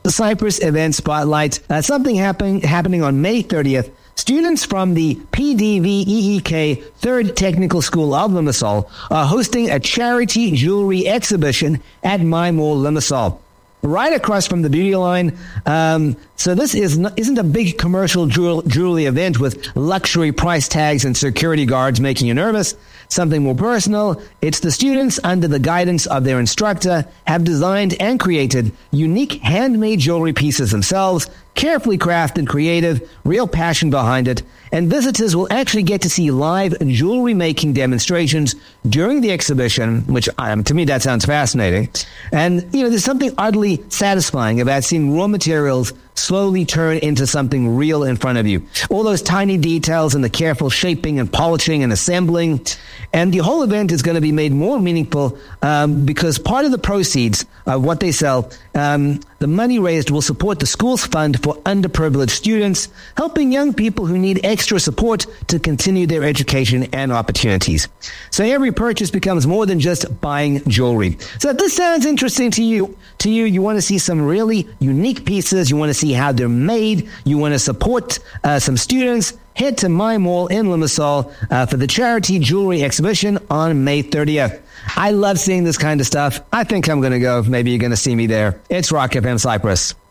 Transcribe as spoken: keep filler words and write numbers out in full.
the Cyprus Event Spotlight. Uh, something happen, happening on May thirtieth. Students from the P D V E E K third Technical School of Limassol are hosting a charity jewelry exhibition at My Mall Limassol, right across from the beauty line. Um, so this is not, isn't a big commercial jewel, jewelry event with luxury price tags and security guards making you nervous. Something more personal. It's the students, under the guidance of their instructor, have designed and created unique handmade jewelry pieces themselves, carefully crafted, creative, real passion behind it. And visitors will actually get to see live jewelry making demonstrations during the exhibition, which um, to me that sounds fascinating. And, you know, there's something oddly satisfying about seeing raw materials slowly turn into something real in front of you. All those tiny details and the careful shaping and polishing and assembling. And the whole event is going to be made more meaningful um, because part of the proceeds of what they sell, um, the money raised will support the school's fund for underprivileged students, helping young people who need extra support to continue their education and opportunities. So every purchase becomes more than just buying jewelry. So if this sounds interesting to you, to you, you want to see some really unique pieces, you want to see how they're made, you want to support uh, some students, head to My Mall in Limassol uh, for the charity jewelry exhibition on May thirtieth. I love seeing this kind of stuff. I think I'm going to go. Maybe you're going to see me there. It's Rock F M Cyprus.